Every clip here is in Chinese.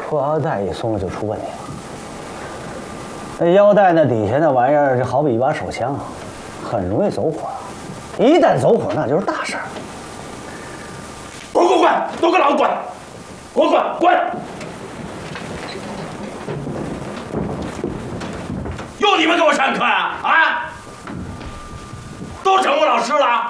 裤腰带一松了就出问题了。那腰带那底下那玩意儿就好比一把手枪，很容易走火。一旦走火，那就是大事儿。 滚！都给老子滚！滚！又你们给我上课呀？啊！都整我老师了。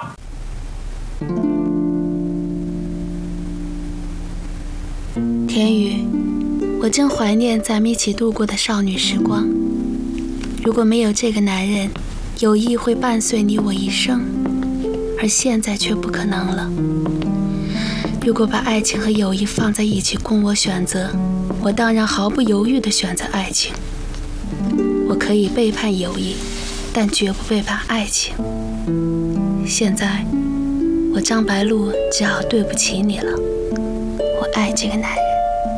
田雨，我真怀念咱们一起度过的少女时光。如果没有这个男人，友谊会伴随你我一生，而现在却不可能了。如果把爱情和友谊放在一起供我选择，我当然毫不犹豫地选择爱情。我可以背叛友谊，但绝不背叛爱情。现在，我张白露只好对不起你了。我爱这个男人。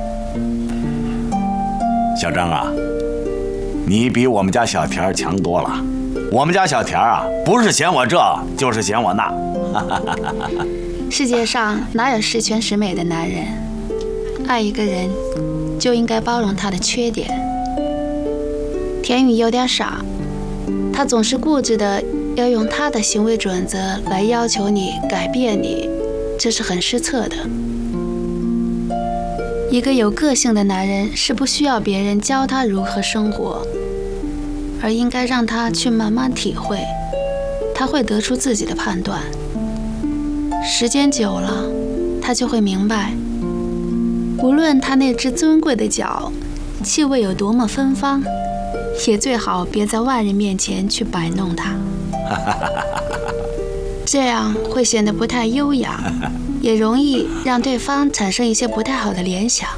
小张啊，你比我们家小田强多了。我们家小田啊，不是嫌我这，就是嫌我那。 世界上哪有十全十美的男人？爱一个人，就应该包容他的缺点。田雨有点傻，他总是固执的要用他的行为准则来要求你改变你，这是很失策的。一个有个性的男人是不需要别人教他如何生活，而应该让他去慢慢体会，他会得出自己的判断。时间久了，他就会明白，无论他那只尊贵的脚气味有多么芬芳，也最好别在外人面前去摆弄它，这样会显得不太优雅，也容易让对方产生一些不太好的联想。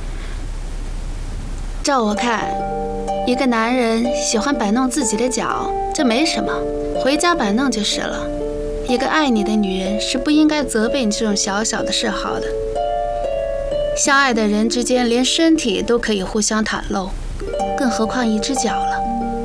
照我看，一个男人喜欢摆弄自己的脚，这没什么，回家摆弄就是了。一个爱你的女人是不应该责备你这种小小的嗜好的。相爱的人之间连身体都可以互相袒露，更何况一只脚了。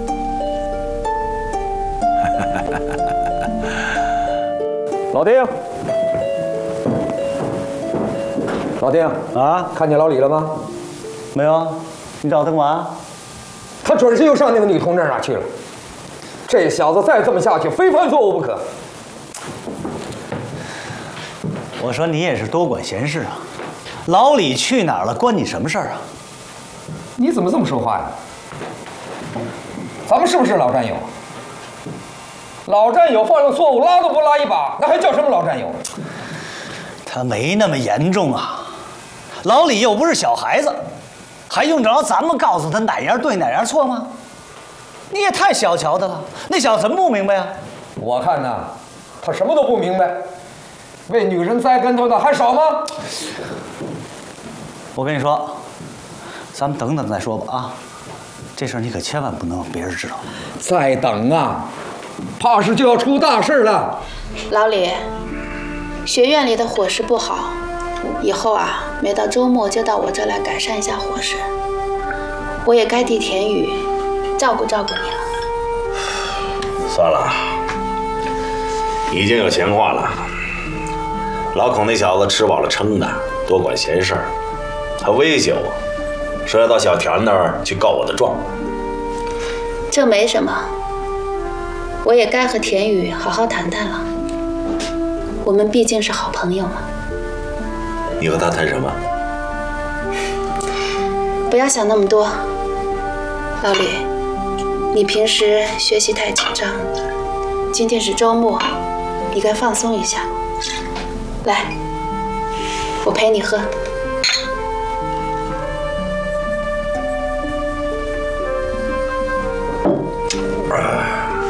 老丁啊， 看见老李了吗？ 没有啊，你找他干嘛？ 他准是又上那个女同志那儿去了。这小子再这么下去，非犯错误不可。 我说你也是多管闲事啊！老李去哪儿了，关你什么事儿啊？ 你怎么这么说话呀？咱们是不是老战友？老战友犯了错误，拉都不拉一把，那还叫什么老战友？ 他没那么严重啊！老李又不是小孩子，还用得着咱们告诉他哪样对哪样错吗？你也太小瞧他了，那小子怎么不明白啊？ 我看呐，他什么都不明白，为女人栽跟头的还少吗？ 我跟你说，咱们等等再说吧啊！这事儿你可千万不能让别人知道。 再等啊，怕是就要出大事了。 老李，学院里的伙食不好，以后啊，每到周末就到我这来改善一下伙食。我也该替田雨照顾照顾你了。 算了，已经有闲话了。老孔那小子吃饱了撑的，多管闲事儿，还威胁我，说要到小田那儿去告我的状。 这没什么，我也该和田雨好好谈谈了。我们毕竟是好朋友嘛。 你和他谈什么？ 不要想那么多，老李，你平时学习太紧张，今天是周末，你该放松一下。来，我陪你喝。